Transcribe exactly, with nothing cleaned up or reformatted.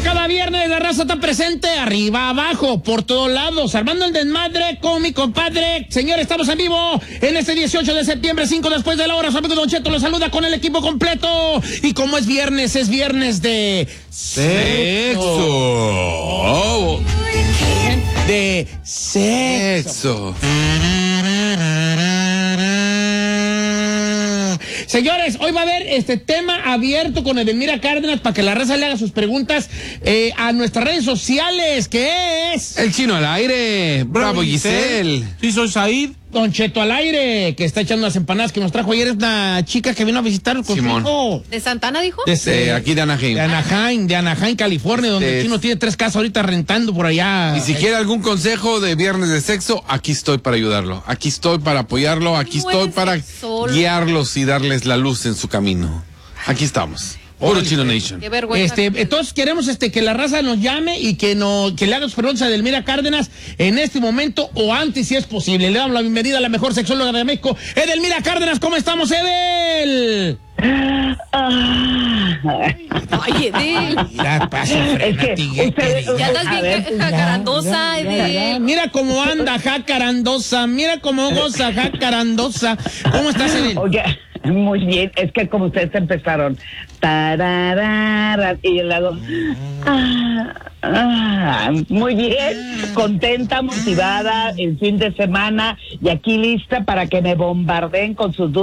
cada viernes la raza está presente, arriba, abajo, por todos lados, armando el desmadre con mi compadre. Señores, estamos en vivo en este dieciocho de septiembre, cinco después de la hora. Su amigo Don Cheto lo saluda con el equipo completo. Y como es viernes, es viernes de sexo. Oh. De sexo. Sexo. Señores, hoy va a haber este tema abierto con Edelmira Cárdenas para que la raza le haga sus preguntas eh, a nuestras redes sociales, que es... El chino al aire. Bravo, Giselle. Sí, soy Said. Don Cheto al aire, que está echando las empanadas que nos trajo ayer. Es una chica que vino a visitarnos con Simón. su hijo. ¿De Santana, dijo? De, De aquí de Anaheim. de Anaheim, de Anaheim, California, donde De- el chino tiene tres casas ahorita rentando por allá. Y si quiere algún consejo de viernes de sexo, aquí estoy para ayudarlo. Aquí estoy para apoyarlo. Aquí No estoy eres para sexólogo. guiarlos y darles la luz en su camino. Aquí estamos. Puro Chino Nation. Qué vergüenza. Este, entonces queremos este que la raza nos llame y que no, que le haga sus preguntas a Edelmira Cárdenas en este momento o antes si es posible. Le damos la bienvenida a la mejor sexóloga de México, Edelmira Cárdenas. ¿Cómo estamos, Edel? Ay, Edel. Mira, pasa, Es que ustedes- Ya andas A bien ver, ja- jacarandosa, Edel. Mira cómo anda jacarandosa, mira cómo goza jacarandosa. ¿Cómo estás, Edel? Oye, muy bien, es que como ustedes empezaron, tararara, y yo le hago, ah, ah, muy bien, contenta, motivada, el fin de semana, y aquí lista para que me bombardeen con sus